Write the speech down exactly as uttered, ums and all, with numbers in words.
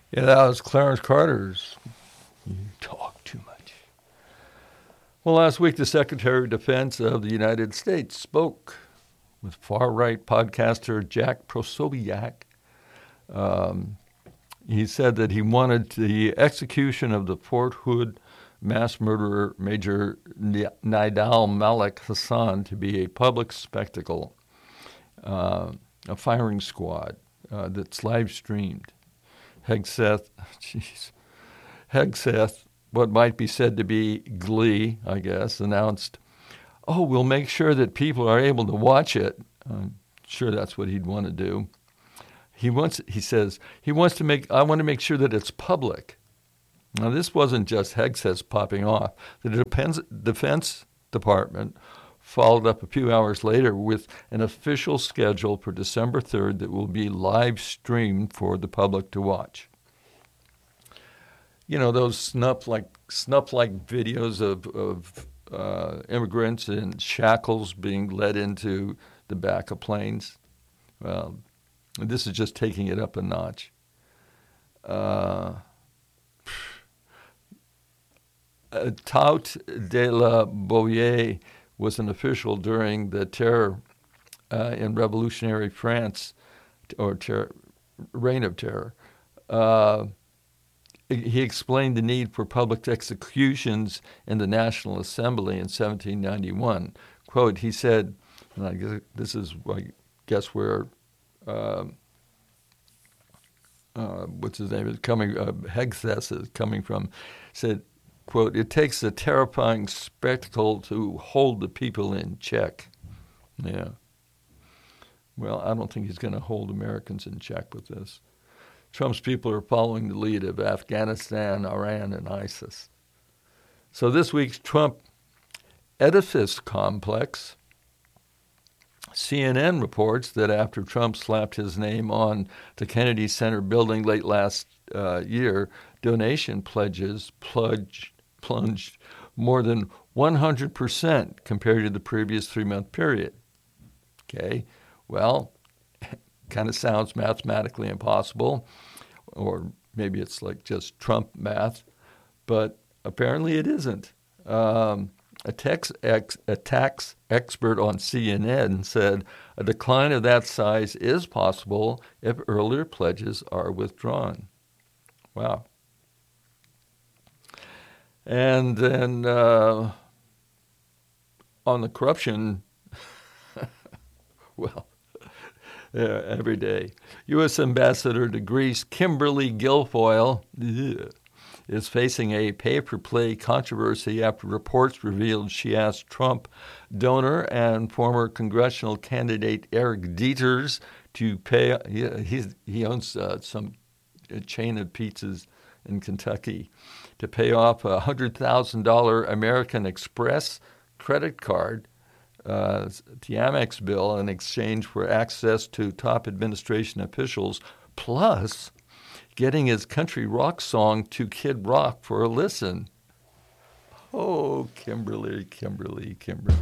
Yeah, that was Clarence Carter's You Talk Too Much. Well, last week, the Secretary of Defense of the United States spoke with far-right podcaster Jack Posobiec. Um, he said that he wanted the execution of the Fort Hood mass murderer, Major Nidal Malik Hassan, to be a public spectacle, uh, a firing squad uh, that's live-streamed. Hegseth, jeez, Hegseth, what might be said to be glee, I guess, announced, oh, we'll make sure that people are able to watch it. I'm sure that's what he'd want to do. He wants, he says, he wants to make, I want to make sure that it's public. Now, this wasn't just Hegseth popping off. The Defense, Defense Department followed up a few hours later with an official schedule for December third that will be live streamed for the public to watch. You know, those snuff-like snuff-like videos of, of uh, immigrants in shackles being led into the back of planes. Well, this is just taking it up a notch. Uh, uh, Tout de la Boyer was an official during the terror uh, in revolutionary France, or ter- reign of terror. Uh, He explained the need for public executions in the National Assembly in seventeen ninety-one. Quote, he said, and I guess this is, I guess, where, uh, uh, what's his name, is coming, uh, Hegseth is coming from, said, quote, it takes a terrifying spectacle to hold the people in check. Yeah. Well, I don't think he's going to hold Americans in check with this. Trump's people are following the lead of Afghanistan, Iran, and ISIS. So this week's Trump edifice complex, C N N reports that after Trump slapped his name on the Kennedy Center building late last uh, year, donation pledges plunged, plunged more than one hundred percent compared to the previous three-month period. Okay, well, kind of sounds mathematically impossible, or maybe it's like just Trump math, but apparently it isn't. Um, a, tax ex, a tax expert on C N N said a decline of that size is possible if earlier pledges are withdrawn. Wow. And then uh, on the corruption, well, yeah, every day. U S Ambassador to Greece, Kimberly Guilfoyle, ugh, is facing a pay-for-play controversy after reports revealed she asked Trump donor and former congressional candidate Eric Dieters to pay. He, he's, he owns uh, some a chain of pizzas in Kentucky, to pay off a one hundred thousand dollars American Express credit card, Uh, the Amex bill, in exchange for access to top administration officials, plus getting his country rock song to Kid Rock for a listen. Oh, Kimberly, Kimberly, Kimberly.